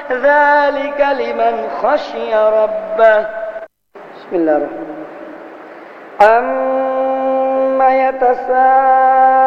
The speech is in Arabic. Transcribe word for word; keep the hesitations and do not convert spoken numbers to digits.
ذلك لمن خشي ربه. بسم الله الرحمن الرحيم. أما يتساءلون